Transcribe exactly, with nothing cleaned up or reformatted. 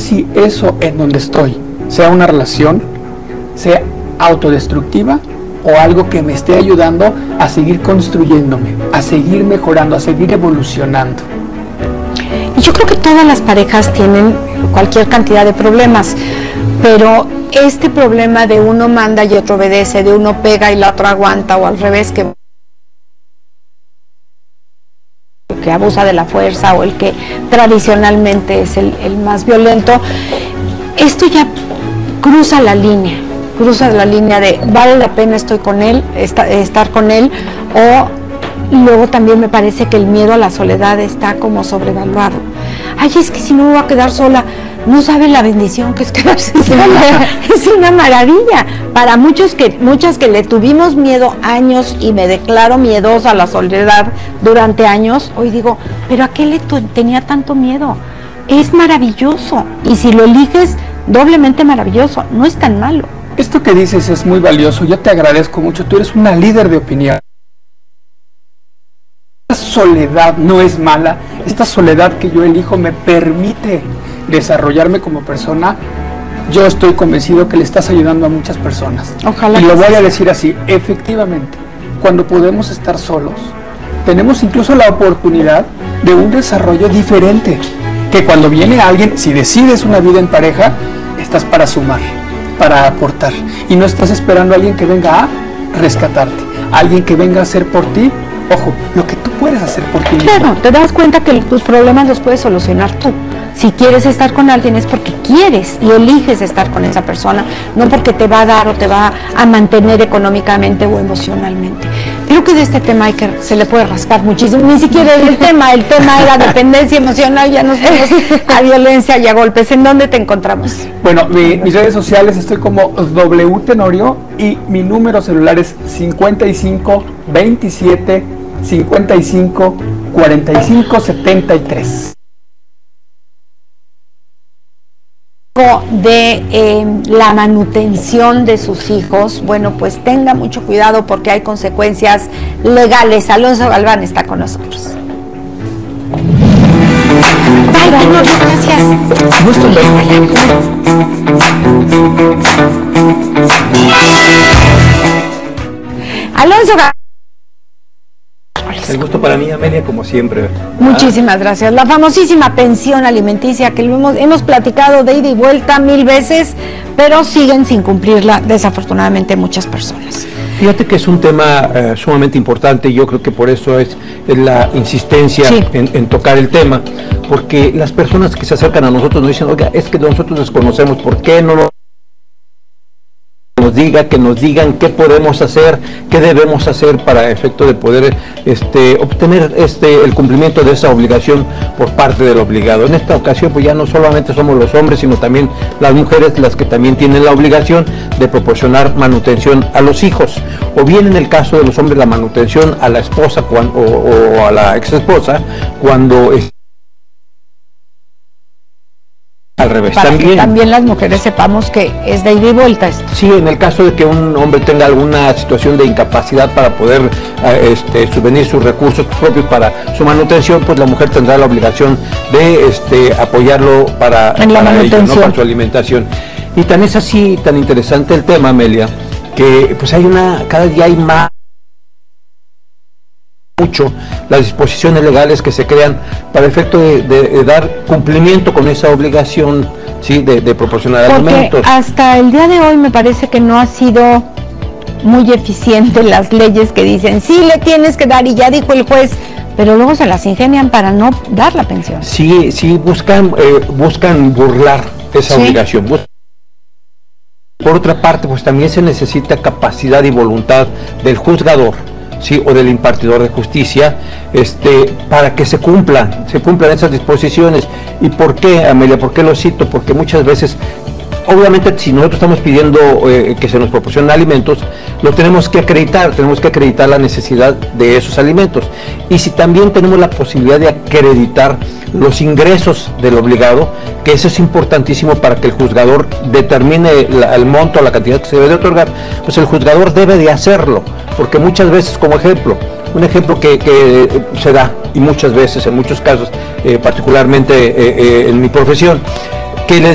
si eso en donde estoy, sea una relación, sea autodestructiva o algo que me esté ayudando a seguir construyéndome, a seguir mejorando, a seguir evolucionando. Y yo creo que todas las parejas tienen cualquier cantidad de problemas, pero este problema de uno manda y otro obedece, de uno pega y la otra aguanta, o al revés, que, que abusa de la fuerza, o el que tradicionalmente es el, el más violento, esto ya cruza la línea, cruza la línea de vale la pena estoy con él, esta, estar con él, o luego también me parece que el miedo a la soledad está como sobrevaluado. Ay, es que si no me voy a quedar sola, no sabe la bendición que es quedarse sola. Es una maravilla. Para muchos que, muchas que le tuvimos miedo años, y me declaro miedosa a la soledad durante años, hoy digo, ¿pero a qué le tenía tanto miedo? Es maravilloso. Y si lo eliges, doblemente maravilloso. No es tan malo. Esto que dices es muy valioso. Yo te agradezco mucho. Tú eres una líder de opinión. Esta soledad no es mala. Esta soledad que yo elijo me permite desarrollarme como persona. Yo estoy convencido que le estás ayudando a muchas personas. Ojalá. Y lo voy a decir así, efectivamente, cuando podemos estar solos, tenemos incluso la oportunidad de un desarrollo diferente, que cuando viene alguien, si decides una vida en pareja, estás para sumar, para aportar, y no estás esperando a alguien que venga a rescatarte, a alguien que venga a hacer por ti, ojo, lo que tú puedes hacer por ti mismo. Claro, te das cuenta que tus problemas los puedes solucionar tú. Si quieres estar con alguien es porque quieres y eliges estar con esa persona, no porque te va a dar o te va a mantener económicamente o emocionalmente. Creo que de este tema hay que, se le puede rascar muchísimo, ni siquiera el tema, el tema era dependencia emocional, ya nos fuimos a violencia y a golpes. ¿En dónde te encontramos? Bueno, mi, mis redes sociales estoy como W Tenorio y mi número celular es cincuenta y cinco veintisiete cincuenta y cinco cuarenta y cinco setenta y tres. De eh, la manutención de sus hijos, bueno, pues tenga mucho cuidado porque hay consecuencias legales. Alonso Galván está con nosotros. Bye, Tenorio, gracias. Gusto verlo. Alonso Galván. El gusto para mí, Amelia, como siempre. Muchísimas gracias. La famosísima pensión alimenticia que lo hemos, hemos platicado de ida y vuelta mil veces, pero siguen sin cumplirla, desafortunadamente, muchas personas. Fíjate que es un tema eh, sumamente importante y yo creo que por eso es, es la insistencia sí. en, en tocar el tema, porque las personas que se acercan a nosotros nos dicen, oiga, es que nosotros desconocemos, ¿por qué no lo nos diga, que nos digan qué podemos hacer, qué debemos hacer para efecto de poder este, obtener este, el cumplimiento de esa obligación por parte del obligado? En esta ocasión pues ya no solamente somos los hombres, sino también las mujeres las que también tienen la obligación de proporcionar manutención a los hijos, o bien en el caso de los hombres la manutención a la esposa cuando, o, o a la ex esposa cuando es al revés. Para también, que también las mujeres sepamos que es de ida y vuelta esto. Sí, en el caso de que un hombre tenga alguna situación de incapacidad para poder eh, este, subvenir sus recursos propios para su manutención, pues la mujer tendrá la obligación de este, apoyarlo para, en la para ello, ¿no? Para su alimentación. Y tan es así, tan interesante el tema, Amelia, que pues hay una, cada día hay más mucho las disposiciones legales que se crean para efecto de, de, de dar cumplimiento con esa obligación, sí, de, de proporcionar Porque alimentos. Hasta el día de hoy me parece que no ha sido muy eficiente las leyes que dicen sí le tienes que dar y ya dijo el juez, pero luego se las ingenian para no dar la pensión. Sí, sí, buscan, eh, buscan burlar esa ¿Sí? obligación. Bus Por otra parte, pues también se necesita capacidad y voluntad del juzgador, sí, o del impartidor de justicia, este, para que se cumplan, se cumplan esas disposiciones. ¿Y por qué, Amelia? ¿Por qué lo cito? Porque muchas veces, obviamente, si nosotros estamos pidiendo eh, que se nos proporcionen alimentos, lo tenemos que acreditar, tenemos que acreditar la necesidad de esos alimentos. Y si también tenemos la posibilidad de acreditar los ingresos del obligado, que eso es importantísimo para que el juzgador determine la, el monto, la cantidad que se debe de otorgar, pues el juzgador debe de hacerlo, porque muchas veces, como ejemplo, un ejemplo que, que se da, y muchas veces, en muchos casos, eh, particularmente eh, eh, en mi profesión, que le